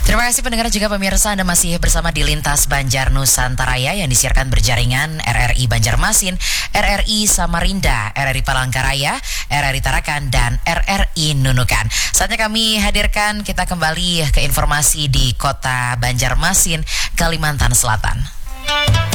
Terima kasih pendengar juga pemirsa, Anda masih bersama di Lintas Banjar Nusantaraya yang disiarkan berjaringan RRI Banjarmasin, RRI Samarinda, RRI Palangkaraya, RRI Tarakan, dan RRI Nunukan. Saatnya kami hadirkan kita kembali ke informasi di kota Banjarmasin, Kalimantan Selatan.